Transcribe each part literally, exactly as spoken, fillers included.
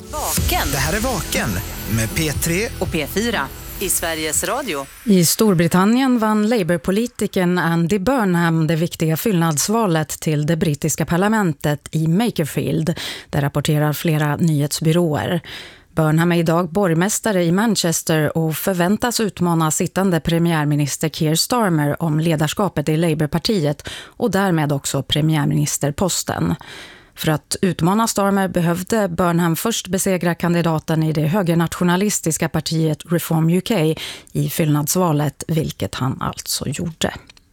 Vaken. Det här är Vaken med P tre och P fyra i Sveriges Radio. I Storbritannien vann Labour-politikern Andy Burnham det viktiga fyllnadsvalet till det brittiska parlamentet i Makerfield. Där rapporterar flera nyhetsbyråer. Burnham är idag borgmästare i Manchester och förväntas utmana sittande premiärminister Keir Starmer om ledarskapet i Labour-partiet och därmed också premiärministerposten. För att utmana Starmer behövde Burnham först besegra kandidaten i det högernationalistiska partiet Reform U K i fyllnadsvalet, vilket han alltså gjorde.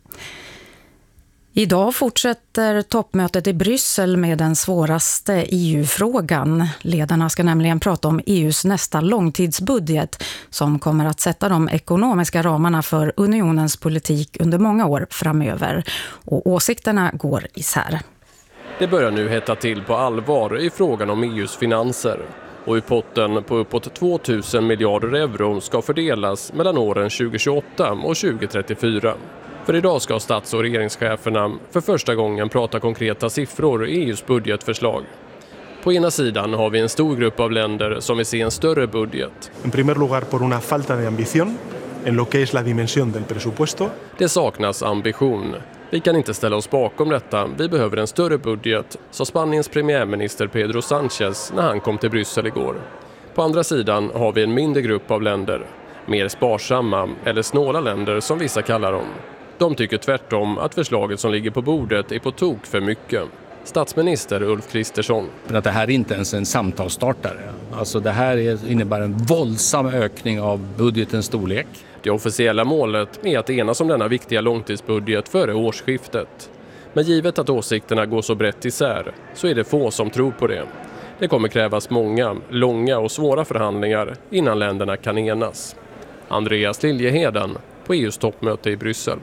Idag fortsätter toppmötet i Bryssel med den svåraste E U-frågan. Ledarna ska nämligen prata om E U:s nästa långtidsbudget som kommer att sätta de ekonomiska ramarna för unionens politik under många år framöver. Och åsikterna går isär. Det börjar nu hetta till på allvar i frågan om E U:s finanser. Och i potten på uppåt tvåtusen miljarder euro ska fördelas mellan åren tjugohundratjugoåtta och tjugotrettiofyra. För idag ska stats- och regeringscheferna för första gången prata konkreta siffror i E U:s budgetförslag. På ena sidan har vi en stor grupp av länder som vill se en större budget. En primer lugar por una falta de ambición en lo que es la dimensión del presupuesto. Det saknas ambition. Vi kan inte ställa oss bakom detta. Vi behöver en större budget, sa Spaniens premiärminister Pedro Sánchez när han kom till Bryssel igår. På andra sidan har vi en mindre grupp av länder. Mer sparsamma eller snåla länder som vissa kallar dem. De tycker tvärtom att förslaget som ligger på bordet är på tok för mycket. Statsminister Ulf Kristersson. Att det här är inte ens en samtalsstartare. Alltså det här är, innebär en våldsam ökning av budgetens storlek. Det officiella målet är att enas om denna viktiga långtidsbudget före årsskiftet. Men givet att åsikterna går så brett isär så är det få som tror på det. Det kommer krävas många, långa och svåra förhandlingar innan länderna kan enas. Andreas Liljeheden på E U:s toppmöte i Bryssel.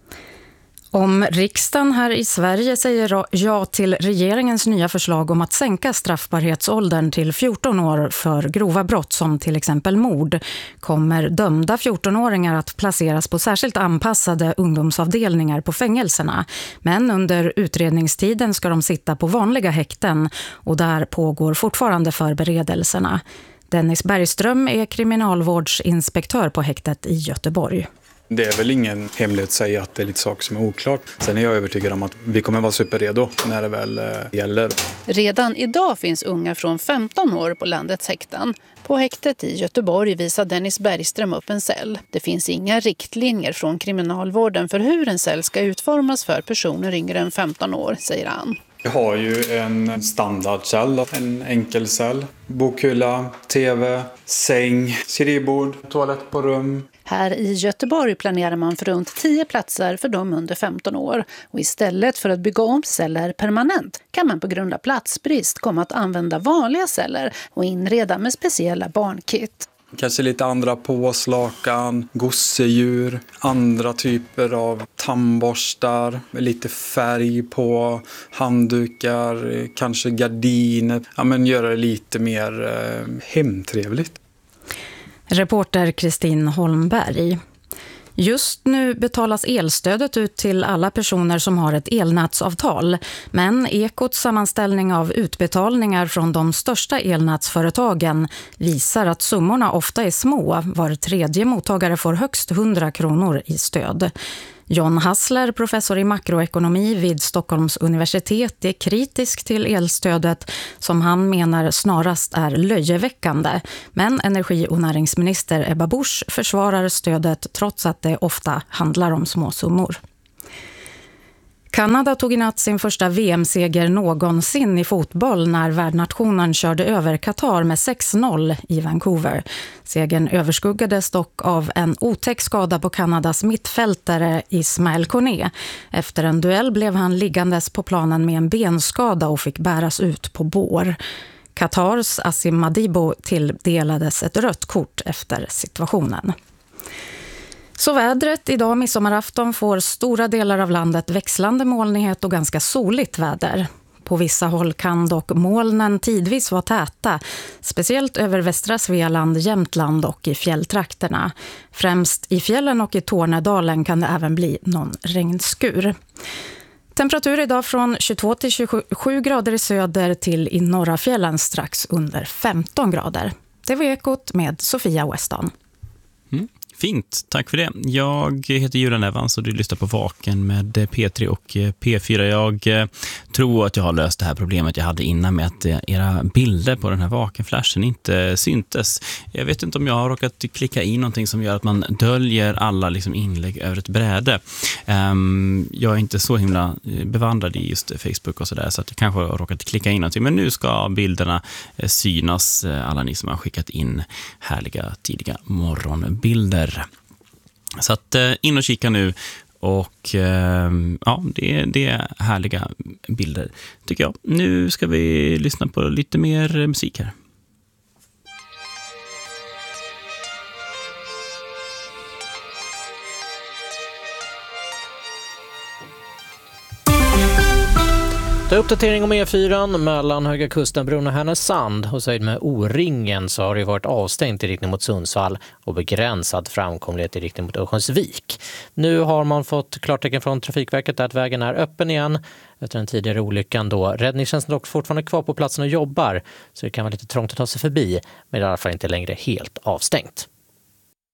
Om riksdagen här i Sverige säger ja till regeringens nya förslag om att sänka straffbarhetsåldern till fjorton år för grova brott som till exempel mord, kommer dömda fjortonåringar att placeras på särskilt anpassade ungdomsavdelningar på fängelserna. Men under utredningstiden ska de sitta på vanliga häkten och där pågår fortfarande förberedelserna. Dennis Bergström är kriminalvårdsinspektör på häktet i Göteborg. Det är väl ingen hemlighet att säga att det är lite saker som är oklart. Sen är jag övertygad om att vi kommer vara superredo när det väl eh, gäller. Redan idag finns unga från femton år på landets häkten. På häktet i Göteborg visar Dennis Bergström upp en cell. Det finns inga riktlinjer från kriminalvården för hur en cell ska utformas för personer yngre än femton år, säger han. Vi har ju en standardcell, en enkelcell, bokhylla, tv, säng, skrivbord, toalett på rum. Här i Göteborg planerar man för runt tio platser för de under femton år. Och istället för att bygga om celler permanent kan man på grund av platsbrist komma att använda vanliga celler och inreda med speciella barnkit. Kanske lite andra påslakan, gosedjur, andra typer av tandborstar, lite färg på handdukar, kanske gardiner. Ja, men göra det lite mer eh, hemtrevligt. Reporter Kristin Holmberg. Just nu betalas elstödet ut till alla personer som har ett elnätsavtal, men Ekots sammanställning av utbetalningar från de största elnätsföretagen visar att summorna ofta är små. Var tredje mottagare får högst hundra kronor i stöd. John Hassler, professor i makroekonomi vid Stockholms universitet, är kritisk till elstödet som han menar snarast är löjeväckande. Men energi- och näringsminister Ebba Busch försvarar stödet trots att det ofta handlar om små summor. Kanada tog i natt sin första V M-seger någonsin i fotboll när värdnationen körde över Qatar med sex noll i Vancouver. Segern överskuggades dock av en otäck skada på Kanadas mittfältare Ismail Koné. Efter en duell blev han liggandes på planen med en benskada och fick bäras ut på bår. Qatars Asim Madibo tilldelades ett rött kort efter situationen. Så vädret, idag midsommarafton får stora delar av landet växlande molnighet och ganska soligt väder. På vissa håll kan dock molnen tidvis vara täta, speciellt över västra Svealand, Jämtland och i fjälltrakterna. Främst i fjällen och i Tornedalen kan det även bli någon regnskur. Temperatur idag från tjugotvå till tjugosju grader i söder till i norra fjällen strax under femton grader. Det var Ekot med Sofia Weston. Mm. Fint, tack för det. Jag heter Julian Evans och du lyssnar på Vaken med P tre och P fyra. Jag tror att jag har löst det här problemet jag hade innan med att era bilder på den här Vakenflashen inte syntes. Jag vet inte om jag har råkat klicka in någonting som gör att man döljer alla liksom inlägg över ett bräde. Jag är inte så himla bevandrad i just Facebook och sådär, så att jag kanske har råkat klicka in någonting. Men nu ska bilderna synas, alla ni som har skickat in härliga tidiga morgonbilder. Så att in och kika nu och ja, det, det är härliga bilder tycker jag. Nu ska vi lyssna på lite mer musik här. Det är uppdatering om E fyran mellan Höga Kusten-bron och Härnösand. Och så med O-ringen så har det varit avstängt i riktning mot Sundsvall och begränsad framkomlighet i riktning mot Örnsköldsvik. Nu har man fått klartecken från Trafikverket att vägen är öppen igen efter den tidigare olyckan då. Räddningstjänsten är dock fortfarande kvar på platsen och jobbar, så det kan vara lite trångt att ta sig förbi, men i alla fall inte längre helt avstängt.